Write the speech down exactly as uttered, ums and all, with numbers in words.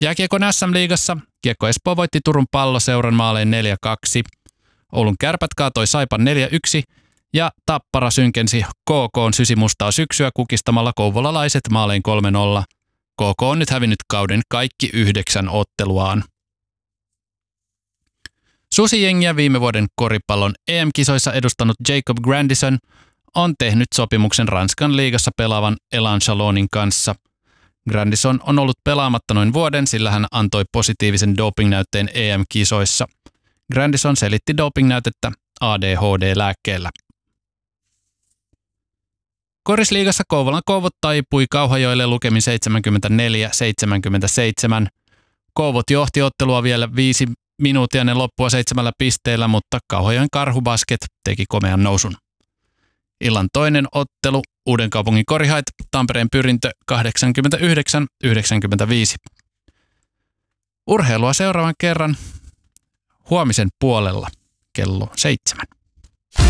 Jääkiekon S M-liigassa Kiekko Espoo voitti Turun Palloseuran maalein neljä kaksi. Oulun Kärpät kaatoi Saipan neljä yksi ja Tappara synkensi K K:n sysimustaa syksyä kukistamalla kouvolalaiset maalein kolme nolla. K K on nyt hävinnyt kauden kaikki yhdeksän otteluaan. Susijengiä viime vuoden koripallon E M-kisoissa edustanut Jacob Grandison on tehnyt sopimuksen Ranskan liigassa pelaavan Elan Chalonin kanssa. Grandison on ollut pelaamatta noin vuoden, sillä hän antoi positiivisen dopingnäytteen E M-kisoissa. Grandison selitti dopingnäytettä A D H D-lääkkeellä. Korisliigassa Kouvolan Kouvot taipui Kauhajoelle lukemin seitsemänkymmentäneljä seitsemänkymmentäseitsemän. Kouvot johti ottelua vielä viisi minuuttia ennen loppua seitsemällä pisteellä, mutta Kauhajoen Karhubasket teki komean nousun. Illan toinen ottelu Uudenkaupungin Korihait Tampereen Pyrintö kahdeksankymmentäyhdeksän yhdeksänkymmentäviisi. Urheilua seuraavan kerran huomisen puolella kello seitsemän.